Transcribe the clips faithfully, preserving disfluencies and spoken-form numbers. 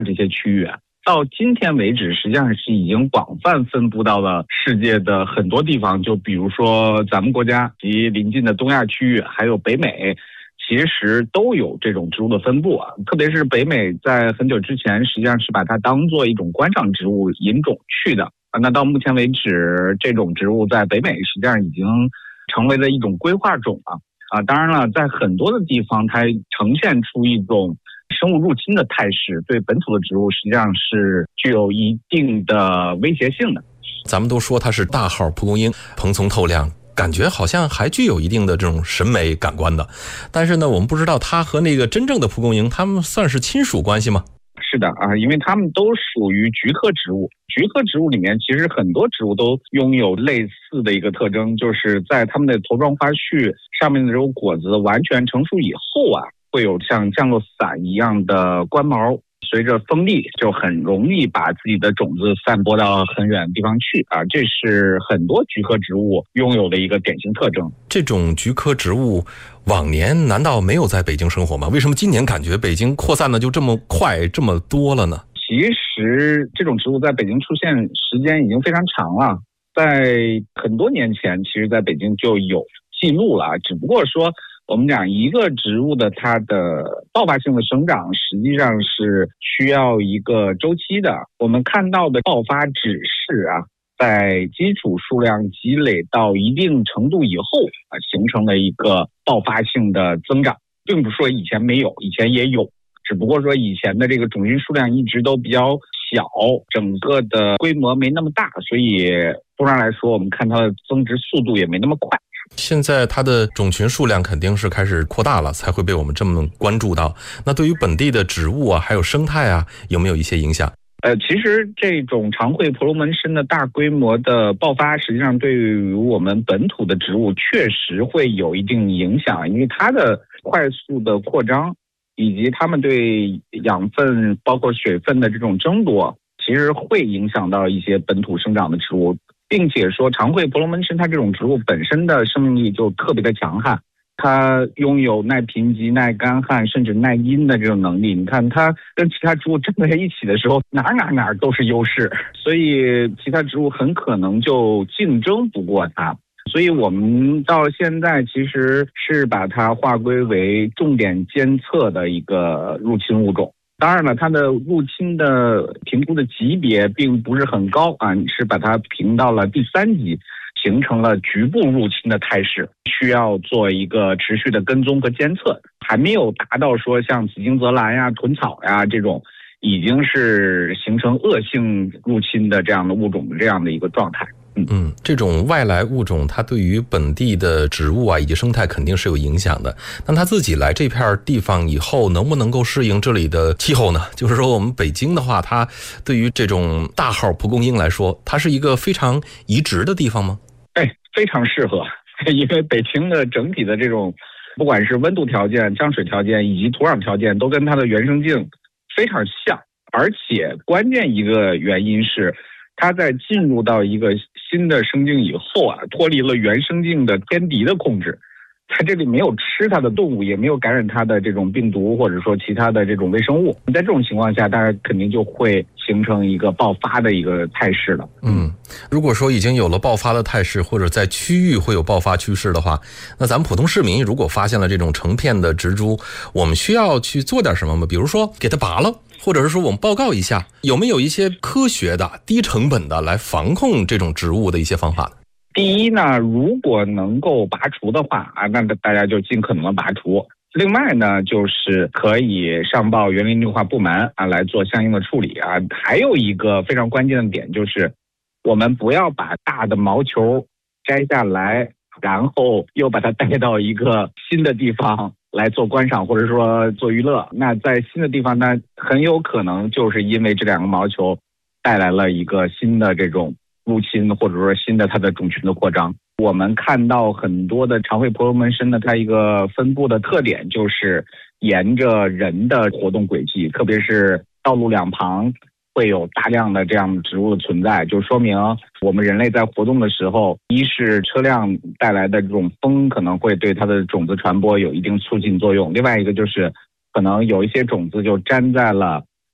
这些区域啊，到今天为止，实际上是已经广泛分布到了世界的很多地方。就比如说咱们国家及邻近的东亚区域，还有北美，其实都有这种植物的分布啊。特别是北美，在很久之前，实际上是把它当做一种观赏植物引种去的啊。那到目前为止，这种植物在北美实际上已经成为了一种规划种了啊。当然了，在很多的地方，它呈现出一种生物入侵的态势，对本土的植物实际上是具有一定的威胁性的。 咱们都说它是大号蒲公英，蓬松透亮，感觉好像还具有一定的这种审美感官的。但是呢，我们不知道它和那个真正的蒲公英，它们算是亲属关系吗？ 是的啊，因为它们都属于菊科植物。菊科植物里面，其实很多植物都拥有类似的一个特征，就是在它们的头状花序上面的这种果子完全成熟以后啊，会有像降落伞一样的冠毛，随着风力就很容易把自己的种子散播到很远的地方去啊，这是很多菊科植物拥有的一个典型特征。 这种菊科植物往年难道没有在北京生活吗？为什么今年感觉北京扩散的就这么快这么多了呢？ 其实这种植物在北京出现时间已经非常长了，在很多年前其实在北京就有记录了，只不过说我们讲一个植物的它的爆发性的生长实际上是需要一个周期的。我们看到的爆发只是啊，在基础数量积累到一定程度以后啊，形成了一个爆发性的增长，并不是说以前没有，以前也有，只不过说以前的这个种群数量一直都比较小，整个的规模没那么大，所以通常来说我们看它的增殖速度也没那么快。 现在它的种群数量肯定是开始扩大了，才会被我们这么关注到。那对于本地的植物啊，还有生态啊，有没有一些影响？ 呃，其实这种长喙婆罗门参的大规模的爆发，实际上对于我们本土的植物确实会有一定影响，因为它的快速的扩张，以及它们对养分包括水分的这种争夺，其实会影响到一些本土生长的植物。并且说长喙婆罗门参它这种植物本身的生命力就特别的强悍，它拥有耐贫瘠、耐干旱甚至耐阴的这种能力。你看它跟其他植物站在一起的时候，哪哪哪都是优势，所以其他植物很可能就竞争不过它。所以我们到现在其实是把它划归为重点监测的一个入侵物种。当然了，它的入侵的评估的级别并不是很高啊，是把它评到了第三级，形成了局部入侵的态势，需要做一个持续的跟踪和监测，还没有达到说像紫荆泽兰呀、豚草呀这种已经是形成恶性入侵的这样的物种的这样的一个状态。 嗯嗯，这种外来物种它对于本地的植物啊以及生态肯定是有影响的。那它自己来这片地方以后，能不能够适应这里的气候呢？就是说我们北京的话，它对于这种大号蒲公英来说，它是一个非常宜植的地方吗？ 哎，非常适合，因为北京的整体的这种不管是温度条件、降水条件以及土壤条件都跟它的原生境非常像，而且关键一个原因是它在进入到一个新的生境以后啊，脱离了原生境的天敌的控制，它这里没有吃它的动物，也没有感染它的这种病毒或者说其他的这种微生物。在这种情况下，当然肯定就会形成一个爆发的一个态势了。 嗯，如果说已经有了爆发的态势，或者在区域会有爆发趋势的话，那咱们普通市民如果发现了这种成片的植株，我们需要去做点什么吗？比如说给它拔了，或者是说我们报告一下，有没有一些科学的、低成本的来防控这种植物的一些方法呢？ 第一呢，如果能够拔除的话啊，那大家就尽可能的拔除。另外呢，就是可以上报园林绿化部门啊来做相应的处理啊。还有一个非常关键的点就是，我们不要把大的毛球摘下来，然后又把它带到一个新的地方来做观赏或者说做娱乐。那在新的地方呢，很有可能就是因为这两个毛球带来了一个新的这种入侵，或者说新的它的种群的扩张。我们看到很多的长喙婆罗门参的它一个分布的特点就是沿着人的活动轨迹，特别是道路两旁会有大量的这样的植物的存在，就说明我们人类在活动的时候，一是车辆带来的这种风可能会对它的种子传播有一定促进作用，另外一个就是可能有一些种子就粘在了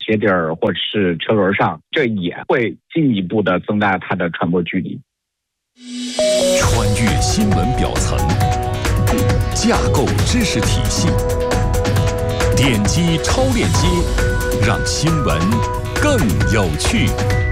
鞋底儿或者是车轮上，这也会进一步的增大它的传播距离。 穿越新闻表层，架构知识体系，点击超链接，让新闻更有趣。